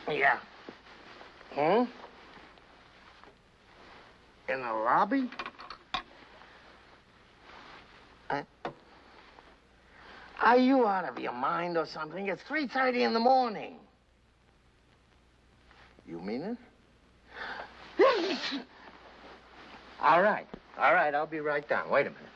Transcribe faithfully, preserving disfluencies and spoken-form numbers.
Yeah. Hmm? In the lobby? Uh, are you out of your mind or something? It's three thirty in the morning. You mean it? All right. All right, I'll be right down. Wait a minute.